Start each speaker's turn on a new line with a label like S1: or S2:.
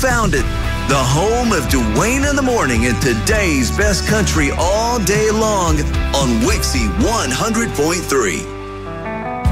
S1: found it. The home of Dwayne in the Morning and today's best country all day long on Wixie 100.3.